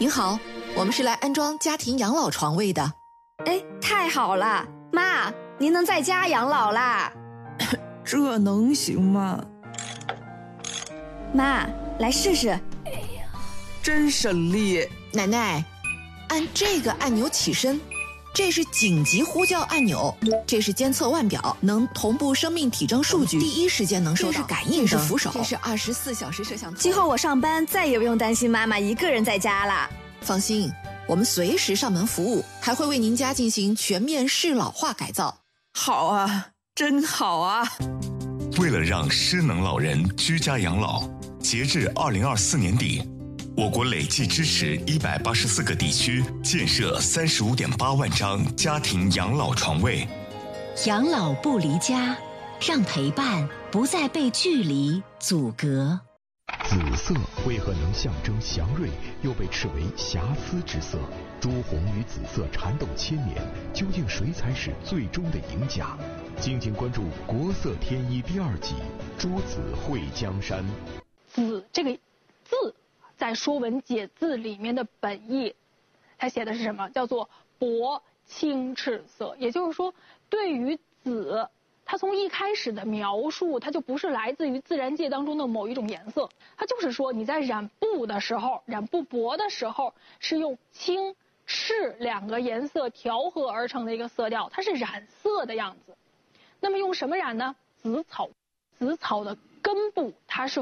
您好，我们是来安装家庭养老床位的。 哎，太好了，妈，您能在家养老啦？ 这能行吗？ 妈，来试试。 真省力。 奶奶，按这个按钮起身，这是紧急呼叫按钮，这是监测腕表，能同步生命体征数据，第一时间能收到。这是感应灯，这是扶手，这是24小时摄像头。 今后我上班再也不用担心妈妈一个人在家了。 放心，我们随时上门服务，还会为您家进行全面适老化改造。 好啊，真好啊！ 为了让失能老人居家养老，截至2024年底，我国累计支持184个地区建设35.8万张家庭养老床位。 养老不离家，让陪伴不再被距离阻隔。 紫色为何能象征祥瑞，又被斥为瑕疵之色？朱红与紫色缠斗千年，究竟谁才是最终的赢家？敬请关注《国色天一》第2季《朱紫会江山》。 紫这个字，在《说文解字》里面的本意，它写的是什么？叫做薄青赤色。也就是说，对于紫，它从一开始的描述，它就不是来自于自然界当中的某一种颜色，它就是说你在染布的时候，染布帛的时候，是用青赤两个颜色调和而成的一个色调，它是染色的样子。那么用什么染呢？紫草，紫草的根部它是